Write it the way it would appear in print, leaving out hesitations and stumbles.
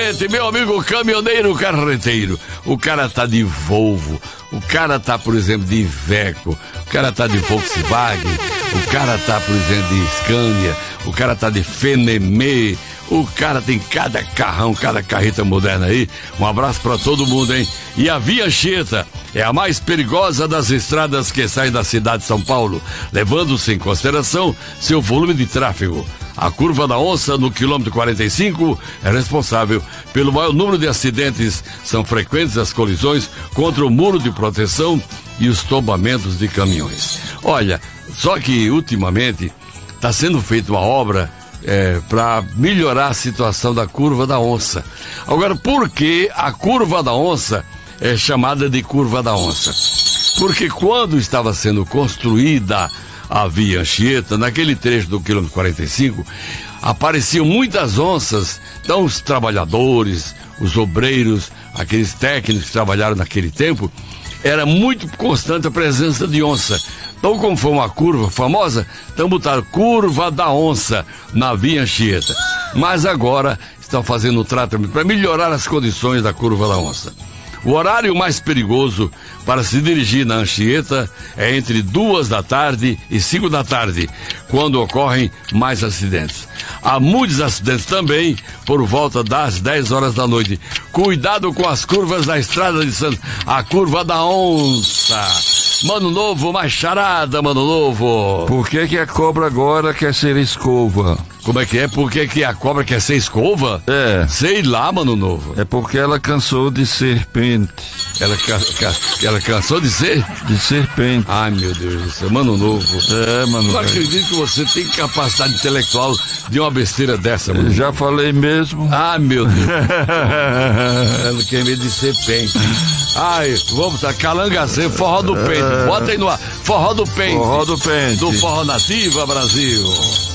gente, meu amigo caminhoneiro carreteiro. O cara tá de Volvo, o cara tá, por exemplo, de Iveco, o cara tá de Volkswagen, o cara tá, por exemplo, de Scania, o cara tá de Fenemê, o cara tem cada carrão, cada carreta moderna aí. Um abraço pra todo mundo, hein? E a Via Anchieta é a mais perigosa das estradas que saem da cidade de São Paulo, levando-se em consideração seu volume de tráfego. A curva da Onça, no quilômetro 45, é responsável pelo maior número de acidentes. São frequentes as colisões contra o muro de proteção e os tombamentos de caminhões. Olha, só que ultimamente está sendo feita uma obra para melhorar a situação da curva da Onça. Agora, por que a curva da Onça é chamada de curva da Onça? Porque quando estava sendo construída a Via Anchieta, naquele trecho do quilômetro 45, apareciam muitas onças. Então os trabalhadores, os obreiros, aqueles técnicos que trabalharam naquele tempo, era muito constante a presença de onça. Então, como foi uma curva famosa, então botaram curva da Onça na Via Anchieta. Mas agora estão fazendo o tratamento para melhorar as condições da curva da Onça. O horário mais perigoso para se dirigir na Anchieta é entre 2 da tarde e 5 da tarde, quando ocorrem mais acidentes. Há muitos acidentes também por volta das 10 horas da noite. Cuidado com as curvas da Estrada de Santos. A curva da Onça. Mano Novo, mais charada, Mano Novo. Por que a cobra agora quer ser escova? Como é que é? Por que a cobra quer ser escova? É. Sei lá, Mano Novo. É porque ela cansou de serpente. Ela cansou de ser? De serpente. Ai, meu Deus do céu, Mano Novo. É, Mano. Não acredito que você tem capacidade intelectual de uma besteira dessa, Mano. Já falei mesmo. Ah, meu Deus. Ela quer medo de serpente. Ai, vamos lá, Calangaceiro, Forró do Pente. Bota aí no ar, Forró do Pente. Forró do Pente. Do Forró Nativa Brasil.